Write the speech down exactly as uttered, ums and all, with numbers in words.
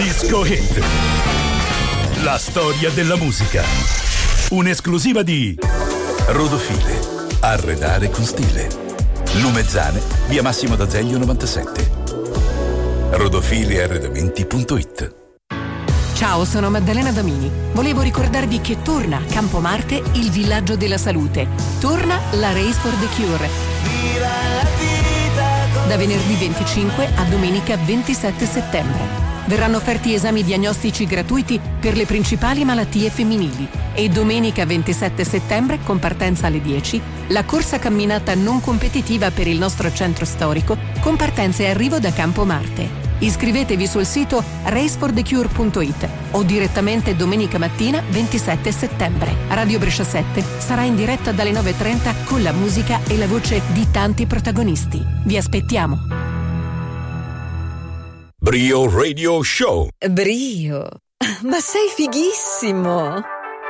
Disco Hit. La storia della musica. Un'esclusiva di Rodofile. Arredare con stile. Lumezzane, via Massimo d'Azeglio novantasette. rodofile arredamenti punto it. Ciao, sono Maddalena Damini. Volevo ricordarvi che torna a Campomarte il villaggio della salute. Torna la Race for the Cure. Da venerdì venticinque a domenica ventisette settembre. Verranno offerti esami diagnostici gratuiti per le principali malattie femminili. E domenica ventisette settembre, con partenza alle dieci, la corsa camminata non competitiva per il nostro centro storico, con partenza e arrivo da Campomarte. Iscrivetevi sul sito race for the cure punto it o direttamente domenica mattina ventisette settembre. Radio Brescia sette sarà in diretta dalle nove e trenta con la musica e la voce di tanti protagonisti. Vi aspettiamo. Brio Radio Show. Brio, ma sei fighissimo!